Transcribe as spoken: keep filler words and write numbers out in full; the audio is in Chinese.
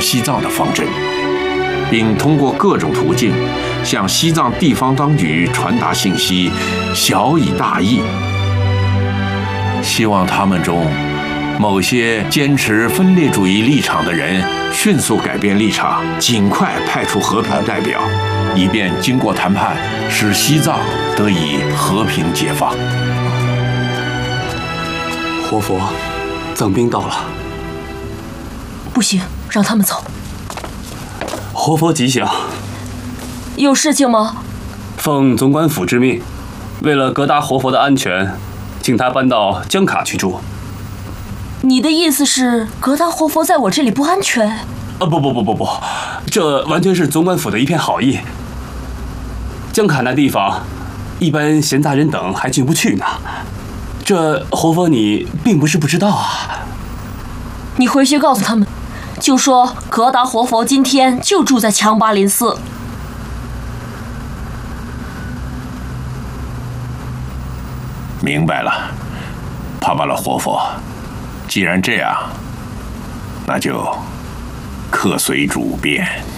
西藏的方针，并通过各种途径向西藏地方当局传达信息，晓以大义。希望他们中某些坚持分裂主义立场的人迅速改变立场，尽快派出和平代表，以便经过谈判，使西藏得以和平解放。 活佛，藏兵到了。 不行，让他们走。 活佛吉祥。 有事情吗？ 奉总管府之命，为了格达活佛的安全，请他搬到江卡去住。 你的意思是格达活佛在我这里不安全？ 啊，不不不不不，这完全是总管府的一片好意。江卡那地方，一般闲杂人等还进不去呢。这活佛你并不是不知道啊。 你回去告诉他们，就说格达活佛今天就住在强巴林寺。 明白了，帕巴勒活佛。既然这样，那就客随主便。